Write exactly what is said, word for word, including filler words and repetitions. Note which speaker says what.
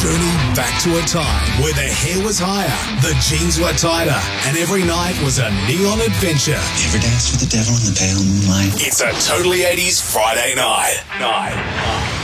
Speaker 1: journey back to a time where the hair was higher, the jeans were tighter, and every night was a neon adventure.
Speaker 2: You ever danced with the devil in the pale moonlight?
Speaker 1: It's a Totally eighties Friday night. Night. night.